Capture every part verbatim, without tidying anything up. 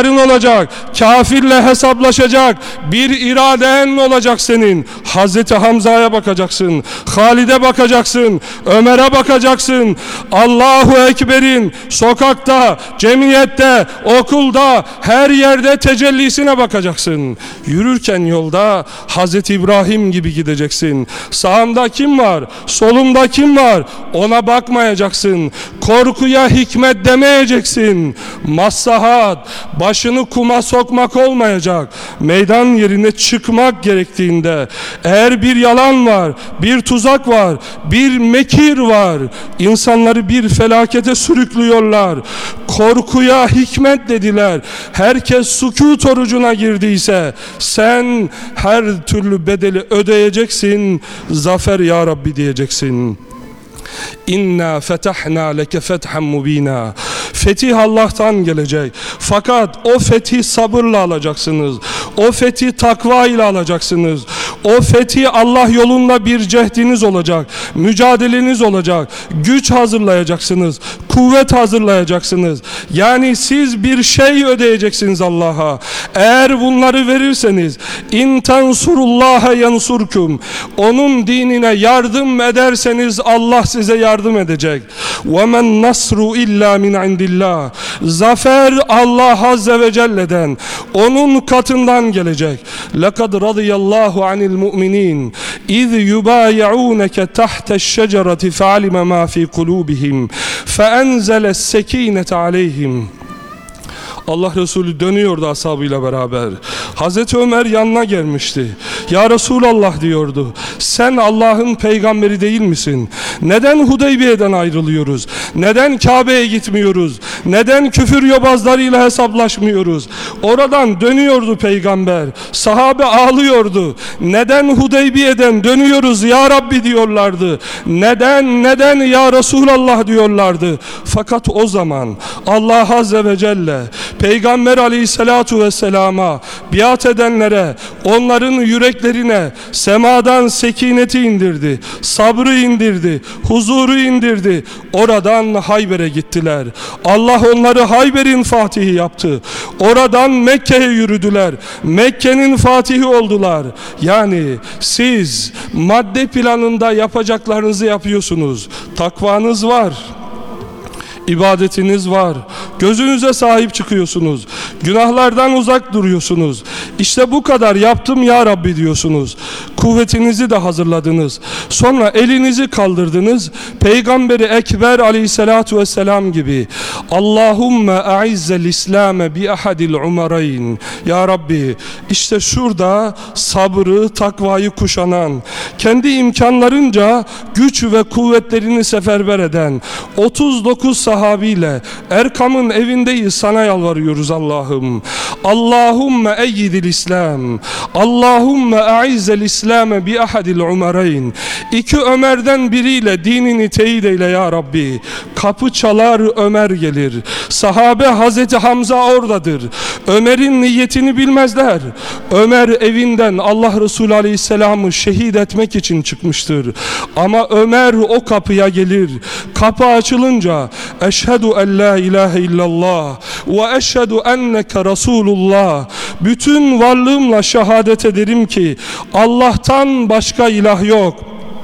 düşmanların olacak, kafirle hesaplaşacak bir iraden olacak senin. Hazreti Hamza'ya bakacaksın, Halid'e bakacaksın, Ömer'e bakacaksın. Allahu Ekber'in sokakta, cemiyette, okulda, her yerde tecellisine bakacaksın. Yürürken yolda Hazreti İbrahim gibi gideceksin. Sağımda kim var, solumda kim var, ona bakmayacaksın. Korkuya hikmet demeyeceksin. Maslahat, başını kuma sokmak olmayacak. Meydan yerine çıkmak gerektiğinde, eğer bir yalan var, bir tuzak var, bir mekir var, insanları bir felakete sürüklüyorlar. Korkuya hikmet dediler. Herkes sükût orucuna girdiyse sen her türlü bedeli ödeyeceksin. Zafer ya Rabbi diyeceksin. İnna fetahna leke fethan mubina. Fetih Allah'tan gelecek. Fakat o fetih sabırla alacaksınız. O fetih takva ile alacaksınız. O fetih Allah yolunda bir cehdiniz olacak. Mücadeleniz olacak. Güç hazırlayacaksınız. Kuvvet hazırlayacaksınız. Yani siz bir şey ödeyeceksiniz Allah'a. Eğer bunları verirseniz in tansurullaha yansurkum. Onun dinine yardım ederseniz Allah size yardım edecek. وَمَنْ نَصْرُ إِلَّا مِنْ عِنْدِ اللّٰهِ. Zafer Allah Azze ve Celle'den, onun katından gelecek. لَقَدْ رَضِيَ اللّٰهُ عَنِ الْمُؤْمِنِينَ اِذْ يُبَايَعُونَكَ تَحْتَ الشَّجَرَةِ فَعَلِمَ مَا فِي قُلُوبِهِمْ فَأَنْزَلَ السَّك۪ينَةَ عَلَيْهِمْ. Allah Resulü dönüyordu ashabıyla beraber. Hazreti Ömer yanına gelmişti. Ya Resulallah diyordu, sen Allah'ın peygamberi değil misin? Neden Hudeybiye'den ayrılıyoruz? Neden Kabe'ye gitmiyoruz? Neden küfür yobazlarıyla hesaplaşmıyoruz? Oradan dönüyordu peygamber. Sahabe ağlıyordu. Neden Hudeybiye'den dönüyoruz ya Rabbi diyorlardı. Neden, neden ya Resulallah diyorlardı. Fakat o zaman Allah Azze ve Celle Peygamber aleyhissalatu vesselama biat edenlere, onların yüreklerine semadan sekineti indirdi, sabrı indirdi, huzuru indirdi. Oradan Hayber'e gittiler. Allah onları Hayber'in fatihi yaptı. Oradan Mekke'ye yürüdüler. Mekke'nin fatihi oldular. Yani siz madde planında yapacaklarınızı yapıyorsunuz. Takvanız var. İbadetiniz var. Gözünüze sahip çıkıyorsunuz. Günahlardan uzak duruyorsunuz. İşte bu kadar yaptım ya Rabbi diyorsunuz. Kuvvetinizi de hazırladınız. Sonra elinizi kaldırdınız. Peygamberi Ekber aleyhissalatu vesselam gibi Allahümme a'izzel İslam'e bi ahadil umarayn. Ya Rabbi işte şurada sabrı, takvayı kuşanan, kendi imkanlarınca güç ve kuvvetlerini seferber eden otuz dokuz sahabiyle Erkam'ın evindeyiz, sana yalvarıyoruz Allah'ım. Allahümme eyyidil İslam. Allahümme a'izzel İslam'e bi ahadil umarayn. İki Ömer'den biriyle dinini teyit eyle ya Rabbi. Kapı çalar, Ömer gelir. Sahabe Hazreti Hamza oradadır. Ömer'in niyetini bilmezler. Ömer evinden Allah Resulü Aleyhisselam'ı şehit etmek için çıkmıştır. Ama Ömer o kapıya gelir. Kapı açılınca eşhedü en la ilahe illallah ve eşhedü enneke Resulullah. Bütün varlığımla şehadet ederim ki Allah'tan başka ilah yok.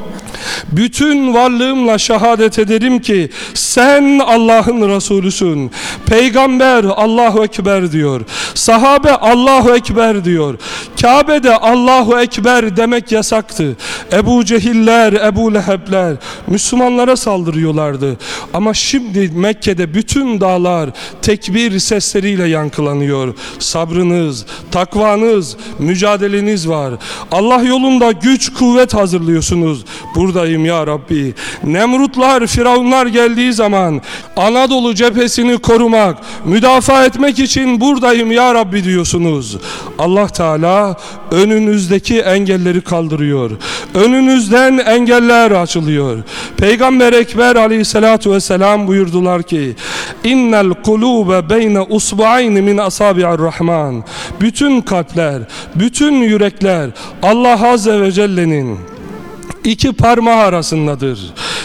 Bütün varlığımla şehadet ederim ki sen Allah'ın Resulüsün. Peygamber Allahu Ekber diyor. Sahabe Allahu Ekber diyor. Kabe'de Allahu Ekber demek yasaktı. Ebu Cehiller, Ebu Lehebler Müslümanlara saldırıyorlardı. Ama şimdi Mekke'de bütün dağlar tekbir sesleriyle yankılanıyor. Sabrınız, takvanız, mücadeleniz var. Allah yolunda güç, kuvvet hazırlıyorsunuz. Buradayım ya Rabbi. Nemrutlar, Firavunlar geldiği zaman Anadolu cephesini korumak, müdafaa etmek için buradayım ya Rabbi diyorsunuz. Allah Teala önünüzdeki engelleri kaldırıyor. Önünüzden engeller açılıyor. Peygamber Ekber aleyhissalatu vesselam buyurdular ki innel kulube beyne usbu'ayn min asabi'ir rahman. Bütün kalpler, bütün yürekler Allah Azze ve Celle'nin İki parmağı arasındadır.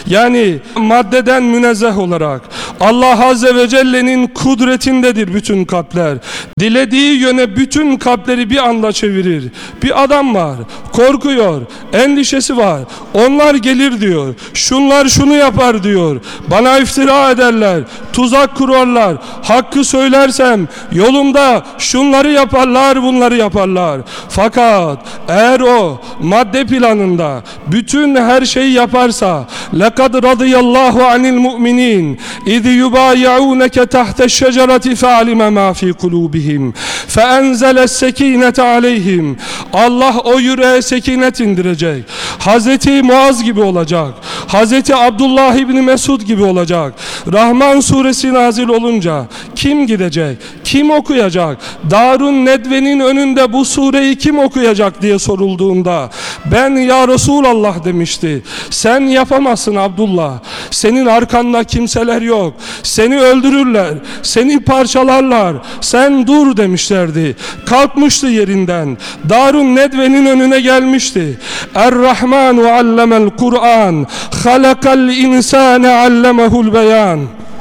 Yani maddeden münezzeh olarak Allah Azze ve Celle'nin kudretindedir bütün kalpler. Dilediği yöne bütün kalpleri bir anda çevirir. Bir adam var, korkuyor, endişesi var. Onlar gelir diyor. Şunlar şunu yapar diyor. Bana iftira ederler, tuzak kurarlar. Hakkı söylersem yolumda şunları yaparlar, bunları yaparlar. Fakat eğer o madde planında bütün her şeyi yaparsa لَقَدْ رَضِيَ اللّٰهُ عَنِ الْمُؤْمِنِينَ اِذْ يُبَايَعُونَكَ تَحْتَ الشَّجَرَةِ فَعَلِمَ مَا فِي قُلُوبِهِمْ فَاَنْزَلَ السَّك۪ينَةَ عَلَيْهِمْ Allah o yüreğe sekinet indirecek. Hazreti Muaz gibi olacak. Hazreti Abdullah İbni Mesud gibi olacak. Rahman suresi nazil olunca kim gidecek? Kim okuyacak? Darun Nedve'nin önünde bu sureyi kim okuyacak diye sorulduğunda ben ya Resulallah demişti. Sen yapamazsın Abdullah. Senin arkanda kimseler yok. Seni öldürürler. Seni parçalarlar. Sen dur demişlerdi. Kalkmıştı yerinden. Darun Nedve'nin önüne gelmişti. Er-Rahmanu allemel Kur'an. Halakal insane allemehul beyan.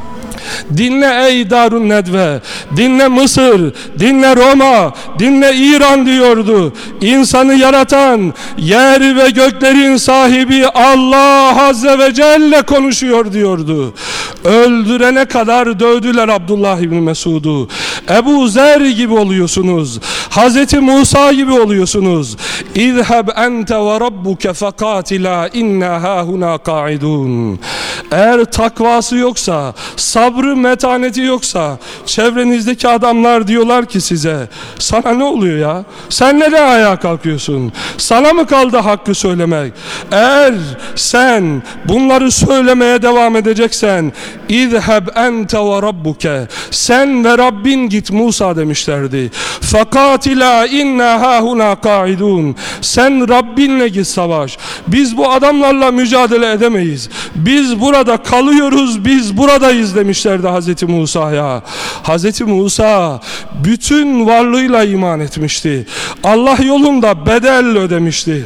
Dinle ey Darun Nedve, dinle Mısır, dinle Roma, dinle İran diyordu. İnsanı yaratan, yer ve göklerin sahibi Allah Azze ve Celle konuşuyor diyordu. Öldürene kadar dövdüler Abdullah İbni Mesud'u. Ebu Zer gibi oluyorsunuz. Hazreti Musa gibi oluyorsunuz. İzheb ente ve rabbuke fekatila inna hahuna kaidun. Eğer takvası yoksa, sabrı metaneti yoksa, çevrenizdeki adamlar diyorlar ki size, sana ne oluyor ya? Sen neden ayağa kalkıyorsun? Sana mı kaldı hakkı söylemek? Eğer sen bunları söylemeye devam edeceksen, İzheb ente ve rabbuke, sen ve Rabbin git Musa demişlerdi. Fekatila inna hahuna kaidun. Sen Rabbinle git savaş. Biz bu adamlarla mücadele edemeyiz. Biz burada kalıyoruz, biz buradayız demişlerdi Hazreti Musa'ya. Hazreti Musa bütün varlığıyla iman etmişti. Allah yolunda bedel ödemişti.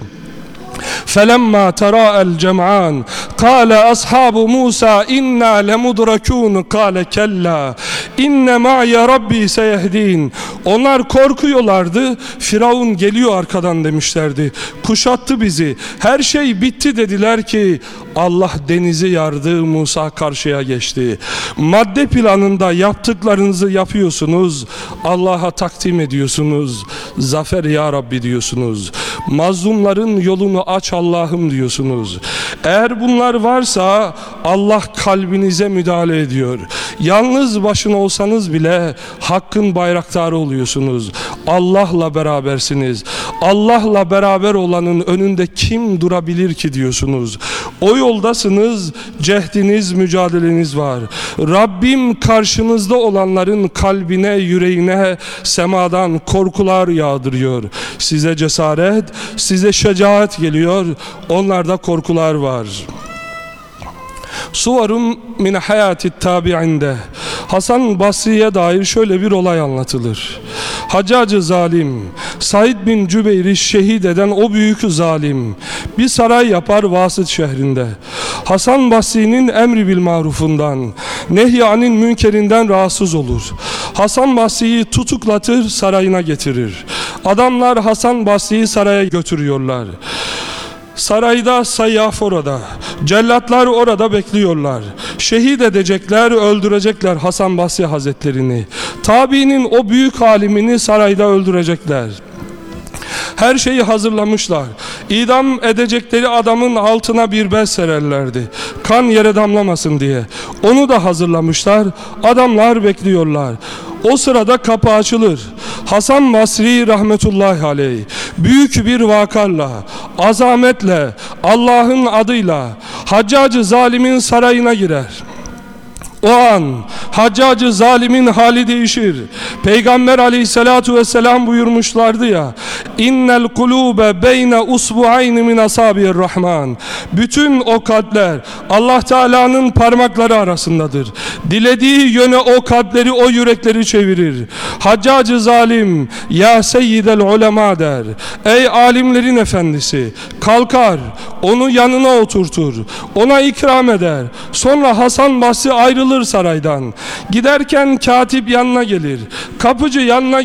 فَلَمَّا تَرَاءَ الْجَمْعَانِ قَالَ أَصْحَابُ مُوسَى إِنَّا لَمُدْرَكُونَ قَالَ كَلَّا اِنَّ مَعْيَ رَبِّي سَيَهْدِينَ. Onlar korkuyorlardı. Firavun geliyor arkadan demişlerdi. Kuşattı bizi. Her şey bitti dediler ki Allah denizi yardı, Musa karşıya geçti. Madde planında yaptıklarınızı yapıyorsunuz. Allah'a takdim ediyorsunuz. Zafer ya Rabbi diyorsunuz. Mazlumların yolunu aç Allah'ım diyorsunuz. Eğer bunlar varsa Allah kalbinize müdahale ediyor. Yalnız başına olsanız bile hakkın bayraktarı oluyorsunuz. Allah'la berabersiniz. Allah'la beraber olanın önünde kim durabilir ki diyorsunuz. O yoldasınız, cehdiniz, mücadeleniz var. Rabbim karşınızda olanların kalbine, yüreğine semadan korkular yağdırıyor. Size cesaret, size şecaat geliyor. Onlarda korkular var. Suvarun min hayati tabi'inde Hasan Basri'ye dair şöyle bir olay anlatılır. Haccacı zalim, Said bin Cübeyr'i şehit eden o büyük zalim bir saray yapar Vasıt şehrinde. Hasan Basri'nin emri bil marufundan, nehyanın münkerinden rahatsız olur. Hasan Basri'yi tutuklatır, sarayına getirir. Adamlar Hasan Basri'yi saraya götürüyorlar. Sarayda sayyaf orada, cellatlar orada bekliyorlar. Şehit edecekler, öldürecekler Hasan Basri Hazretlerini. Tabiinin o büyük alimini sarayda öldürecekler. Her şeyi hazırlamışlar. İdam edecekleri adamın altına bir bez sererlerdi. Kan yere damlamasın diye. Onu da hazırlamışlar. Adamlar bekliyorlar. O sırada kapı açılır. Hasan Basri rahmetullahi aleyh büyük bir vakarla, azametle, Allah'ın adıyla Haccacı zalimin sarayına girer. O an Haccacı zalimin hali değişir. Peygamber aleyhissalatu vesselam buyurmuşlardı ya, innel kulube beyne usbu'ayni min asabir rahman. Bütün o kalpler Allah Teala'nın parmakları arasındadır. Dilediği yöne o kalpleri, o yürekleri çevirir. Haccacı zalim ya seyyidel ulema der. Ey alimlerin efendisi, kalkar onu yanına oturtur, ona ikram eder. Sonra Hasan Basri ayrılır saraydan. Giderken katip yanına gelir, kapıcı yanına